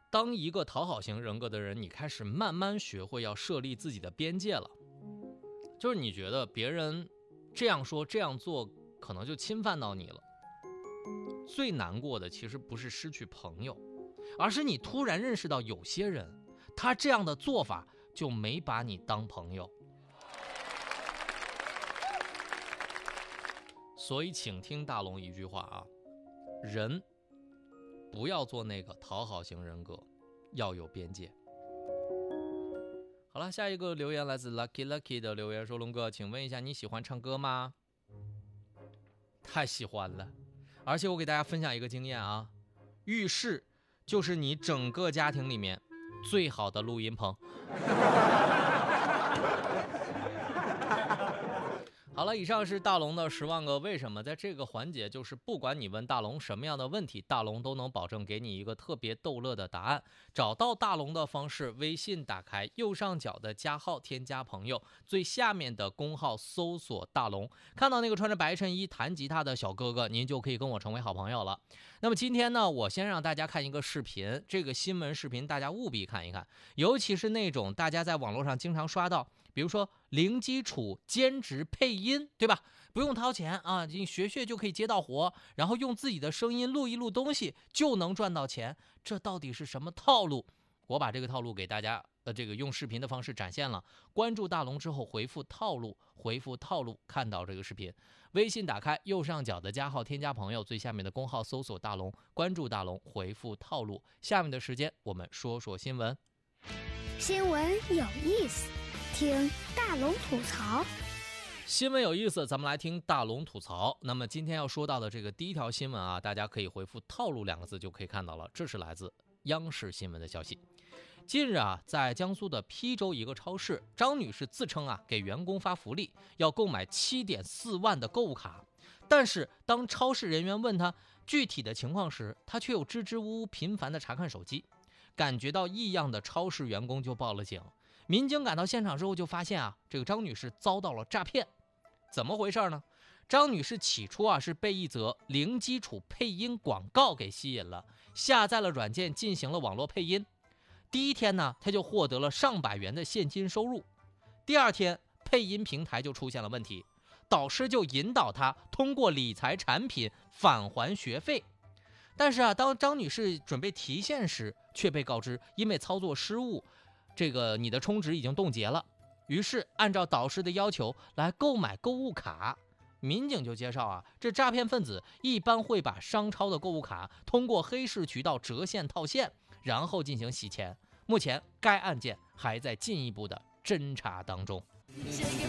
当一个讨好型人格的人，你开始慢慢学会要设立自己的边界了。就是你觉得别人这样说这样做可能就侵犯到你了。最难过的其实不是失去朋友，而是你突然认识到有些人他这样的做法就没把你当朋友。所以请听大龙一句话啊，人不要做那个讨好型人格，要有边界。好了，下一个留言来自 Lucky 的留言说，龙哥请问一下，你喜欢唱歌吗？太喜欢了，而且我给大家分享一个经验啊，浴室就是你整个家庭里面最好的录音棚。好了，以上是大龙的10万个为什么。在这个环节，就是不管你问大龙什么样的问题，大龙都能保证给你一个特别逗乐的答案。找到大龙的方式，微信打开右上角的加号，添加朋友，最下面的公号搜索大龙，看到那个穿着白衬衣弹吉他的小哥哥，您就可以跟我成为好朋友了。那么今天呢，我先让大家看一个视频，这个新闻视频大家务必看一看，尤其是那种大家在网络上经常刷到，比如说零基础兼职配音，对吧？不用掏钱啊，你学就可以接到活，然后用自己的声音录一录东西就能赚到钱，这到底是什么套路？我把这个套路给大家这个用视频的方式展现了。关注大龙之后回复套路，回复套路看到这个视频。微信打开右上角的加号，添加朋友，最下面的公号搜索大龙，关注大龙，回复套路。下面的时间我们说说新闻。 新闻有意思，听大龙吐槽。 新闻有意思，咱们来听大龙吐槽。那么今天要说到的这个第一条新闻啊，大家可以回复套路2个字就可以看到了，这是来自央视新闻的消息。近日啊，在江苏的邳州一个超市，张女士自称啊给员工发福利，要购买7.4万的购物卡。但是当超市人员问她具体的情况时，她却又支支吾吾频繁地查看手机。感觉到异样的超市员工就报了警。民警赶到现场之后就发现啊，这个张女士遭到了诈骗。怎么回事呢？张女士起初啊是被一则零基础配音广告给吸引了，下载了软件进行了网络配音。第一天呢，她就获得了上百元的现金收入。第二天，配音平台就出现了问题，导师就引导她通过理财产品返还学费。但是啊，当张女士准备提现时，却被告知因为操作失误，这个你的充值已经冻结了。于是按照导师的要求来购买购物卡。民警就介绍啊，这诈骗分子一般会把商超的购物卡通过黑市渠道折现套现，然后进行洗钱。目前该案件还在进一步的侦查当中。